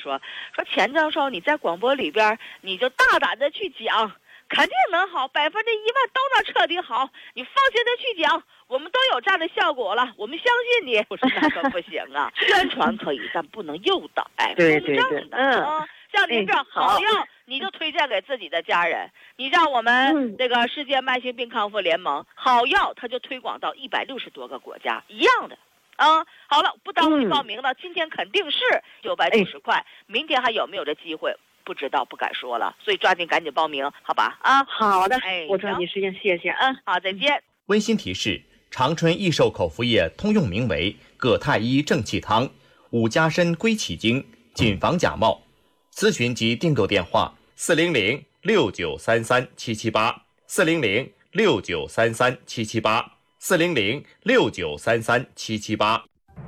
说钱教授，你在广播里边你就大胆的去讲，肯定能好，100%都能彻底好，你放心的去讲，我们都有这样的效果了，我们相信你。我说那可不行啊，宣传可以，但不能诱导， 对公正的像您这好药，你就推荐给自己的家人。你让我们这个世界慢性病康复联盟好药，它就推广到160多个国家，一样的。好了，不耽误你报名了。今天肯定是990块，明天还有没有这机会？不知道，不敢说了。所以抓紧赶紧报名，好吧？ 好的，我抓紧时间，谢谢。 好，再见。 温馨提示：长春益寿口服液通用名为葛太医正气汤、五加参归气精，谨防假冒。咨询及订购电话：400-6933-778，400-6933-778，400-6933-778。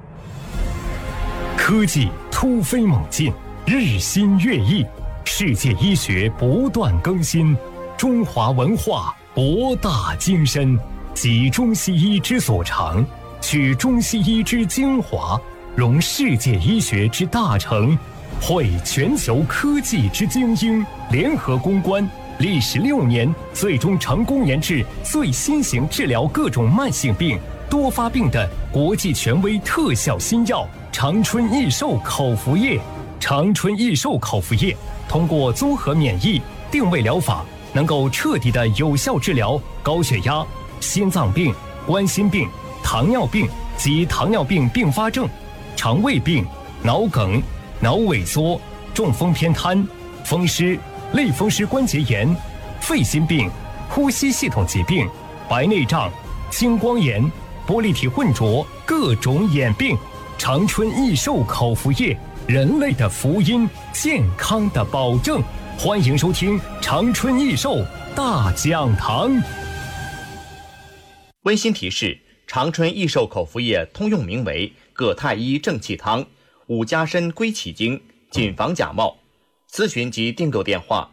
科技突飞猛进，日新月异，世界医学不断更新，中华文化博大精深，集中西医之所长，取中西医之精华，融世界医学之大成，汇全球科技之精英，联合攻关，历时6年，最终成功研制最新型治疗各种慢性病、多发病的国际权威特效新药长春益寿口服液。长春益寿口服液通过综合免疫定位疗法，能够彻底的有效治疗高血压、心脏病、冠心病、糖尿病及糖尿病并发症、肠胃病、脑梗、脑萎缩、中风偏瘫、风湿、类风湿关节炎、肺心病、呼吸系统疾病、白内障、青光眼、玻璃体混浊各种眼病。长春益寿口服液，人类的福音，健康的保证。欢迎收听长春益寿大讲堂。 温馨提示：长春益寿口服液通用名为葛太医正气汤、五加参归气精，谨防假冒。咨询及订购电话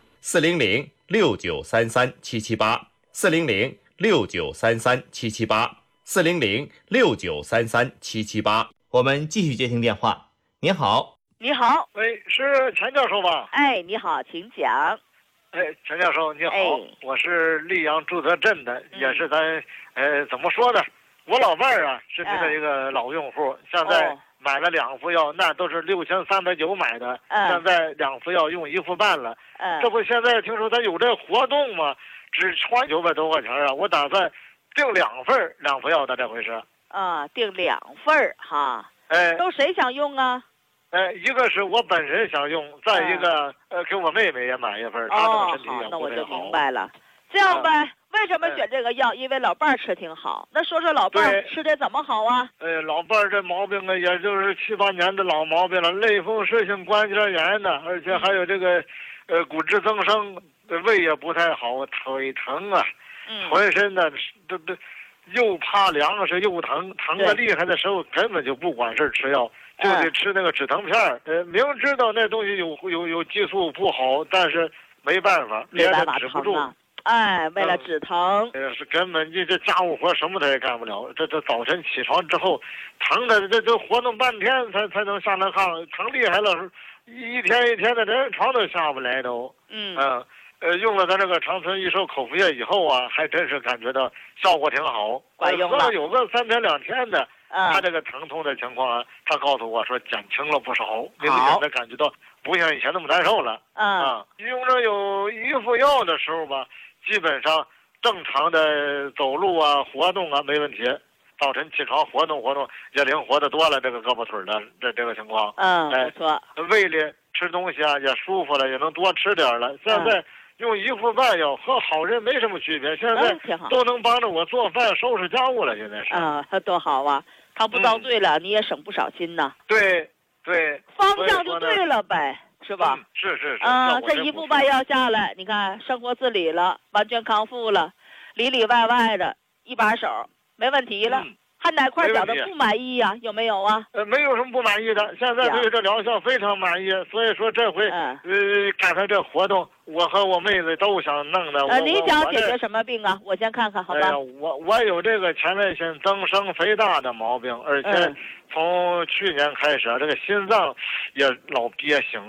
：400-6933-778，400-6933-778，400-6933-778。我们继续接听电话。您好。 你好。 喂，是钱教授吧？ 你好，请讲。 钱教授你好，我是溧阳祝德镇的，也是咱怎么说呢？我老伴儿啊是您的一个老用户，现在买了2副药，那都是6390买的，现在2副药用1副半了。这不现在听说咱有这活动吗？只穿900多块钱啊！我打算订2份2副药的，这回是。 订2份哈。都谁想用啊？ 一个是我本人想用，再一个给我妹妹也买1份，她这个身体也那我就不太好。 明白了。这样呗，为什么选这个药？因为老伴儿吃挺好。那说说老伴儿吃的怎么好啊？ 老伴儿这毛病啊，也就是7、8年的老毛病了，类风湿性关节炎呢，而且还有这个骨质增生，胃也不太好，腿疼啊，浑身呢这又怕凉是又疼的厉害的时候，根本就不管事吃药，就得吃那个止疼片儿。明知道那东西有激素不好，但是没办法，连着止不住。 为了止疼， 是根本这家务活什么他也干不了。这早晨起床之后，疼的这活动半天才能下那炕，疼厉害了，一天一天的连床都下不来都。用了咱这个长春益寿口服液以后啊，还真是感觉到效果挺好， 管用了。 喝了有个3天2天的，他这个疼痛的情况啊，他告诉我说减轻了不少，明显的感觉到不像以前那么难受了。用着有1副药的时候吧，基本上正常的走路啊、活动啊没问题。早晨起床活动也灵活的多了，这个胳膊腿的这个情况。 不错。 胃里吃东西啊也舒服了，也能多吃点了。现在用1副半药和好人没什么区别，现在都能帮着我做饭、收拾家务了。现在是多好啊！他不遭罪了，你也省不少心呐。 对， 方向就对了呗，是吧？ 是。 这1副半药下来，你看生活自理了，完全康复了，里里外外的一把手，没问题了。还哪块觉得不满意呀？有没有啊？ 没有什么不满意的，现在对这疗效非常满意，所以说这回赶上这活动，我和我妹子都想弄的。 你想解决什么病啊？我先看看，好吧？ 我有这个前列腺增生肥大的毛病，而且从去年开始啊，这个心脏也老憋醒。